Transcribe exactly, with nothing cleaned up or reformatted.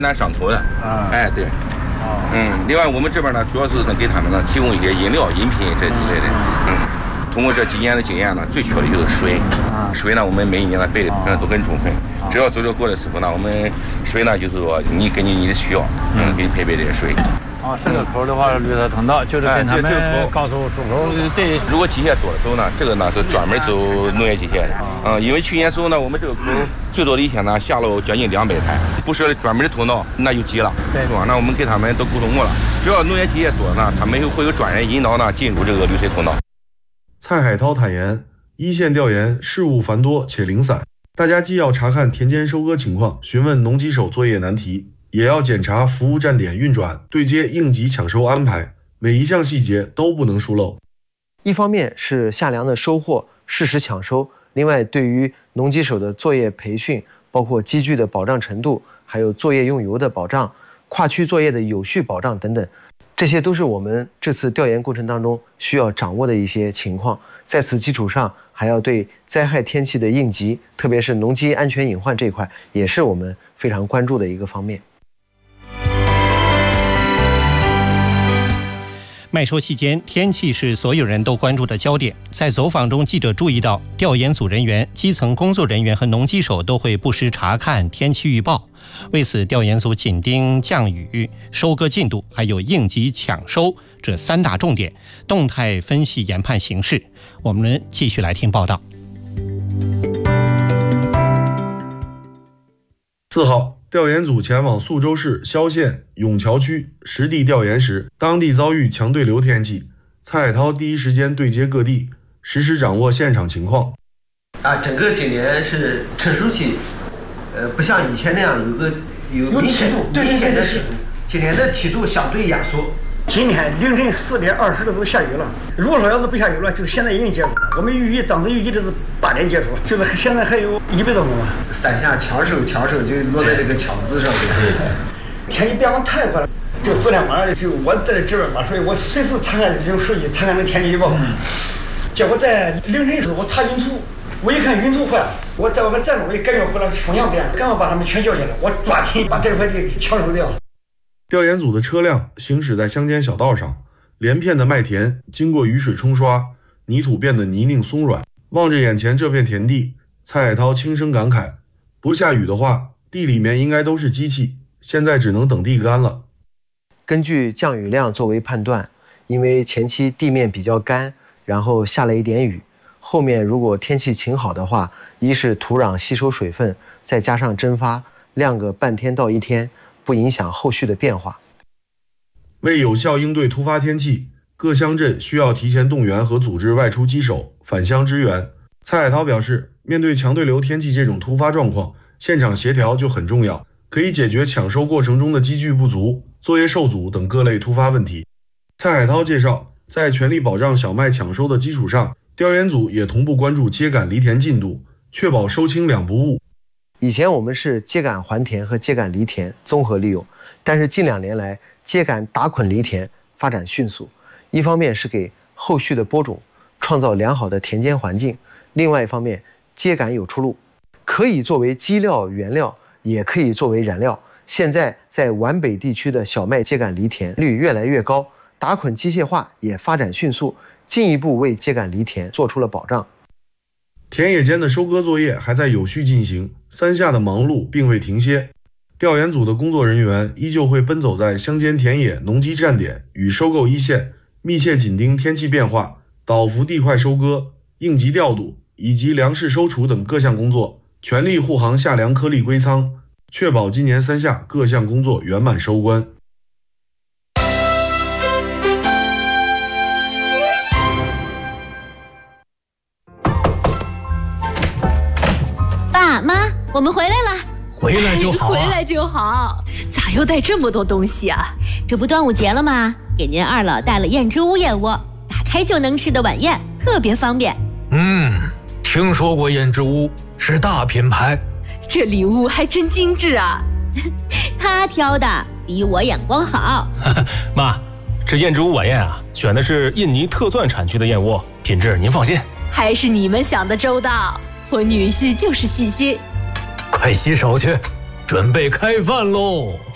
难上头的。 啊， 哎，对。 哦， 嗯，另外我们这边呢，主要是能给他们呢提供一些饮料、饮品这之类的。嗯，通过这几年的经验呢，最缺的就是水。 啊， 水呢，我们每一年的备的嗯都很充分。只要走着过的时候呢，我们水呢就是说你根据你的需要，嗯，给你配备这些水。 哦，这个口的话，绿色通道就是跟他们告诉出口对。 如果机械多的时候呢，这个呢是专门走农业机械的。嗯，因为去年时候呢，我们这个口最多的一天呢下了将近两百台，不设专门的通道那就急了， 对是吧？那我们给他们都沟通过了，只要农业机械多呢，他们会有专人引导呢进入这个绿水通道。 蔡海涛坦言，一线调研事务繁多且零散，大家既要查看田间收割情况，询问农机手作业难题，也要检查服务站点运转、对接应急抢收安排，每一项细节都不能疏漏。 一方面是夏粮的收获适时抢收，另外对于农机手的作业培训，包括机具的保障程度，还有作业用油的保障、跨区作业的有序保障等等，这些都是我们这次调研过程当中需要掌握的一些情况。在此基础上，还要对灾害天气的应急，特别是农机安全隐患这一块，也是我们非常关注的一个方面。 麦收期间，天气是所有人都关注的焦点。在走访中，记者注意到，调研组人员、基层工作人员和农机手都会不时查看天气预报。为此，调研组紧盯降雨、收割进度，还有应急抢收这三大重点，动态分析研判形势。我们继续来听报道。 四号。调研组前往宿州市萧县永桥区实地调研时，当地遭遇强对流天气。蔡海涛第一时间对接各地，实时掌握现场情况。 啊，整个今年是成熟期，呃，不像以前那样有个有明显明显的湿度，今年的梯度相对压缩。 今天凌晨四点二十的都下雨了。如果说要是不下雨了，就是现在已经结束了。我们预计当时预计的是八点结束，就是现在还有一百多公吧。 三下抢手，抢手就落在这个抢字上。对， 天气变化太快了。就昨天晚上就我在这边嘛，所以我随时查看用手机查看那天气预报。嗯、结果在凌晨时我查云图，我一看云图坏了，我在外面站着，我一感觉回来风向变了，赶快把他们全叫进来，我抓紧把这块地抢手掉。 调研组的车辆行驶在乡间小道上，连片的麦田经过雨水冲刷，泥土变得泥泞松软。望着眼前这片田地，蔡海涛轻声感慨：不下雨的话，地里面应该都是机器，现在只能等地干了。 根据降雨量作为判断，因为前期地面比较干，然后下了一点雨，后面如果天气晴好的话，一是土壤吸收水分，再加上蒸发，晾个半天到一天，不影响后续的变化。 为有效应对突发天气，各乡镇需要提前动员和组织外出机手返乡支援。蔡海涛表示，面对强对流天气这种突发状况，现场协调就很重要，可以解决抢收过程中的机具不足、作业受阻等各类突发问题。蔡海涛介绍，在全力保障小麦抢收的基础上，调研组也同步关注秸秆犁田进度，确保收青两不误。 以前我们是秸秆还田和秸秆犁田综合利用，但是近两年来，秸秆打捆犁田发展迅速，一方面是给后续的播种创造良好的田间环境，另外一方面，秸秆有出路，可以作为基料原料，也可以作为燃料。现在在皖北地区的小麦秸秆犁田率越来越高，打捆机械化也发展迅速，进一步为秸秆犁田做出了保障。 田野间的收割作业还在有序进行，三下的忙碌并未停歇。调研组的工作人员依旧会奔走在乡间田野、农机站点与收购一线，密切紧盯天气变化，倒伏地块收割、应急调度以及粮食收储等各项工作，全力护航夏粮颗粒归仓，确保今年三下各项工作圆满收官。 爸妈，我们回来了。 回来就好、啊、 回来就好。咋又带这么多东西啊？这不端午节了吗？给您二老带了燕之屋燕窝，打开就能吃的晚宴，特别方便。 嗯，听说过燕之屋，是大品牌。 这礼物还真精致啊。他挑的比我眼光好。 妈，这燕之屋晚宴啊，选的是印尼特钻产区的燕窝，品质您放心。 还是你们想的周到，我女婿就是细心。 快洗手去，准备开饭喽。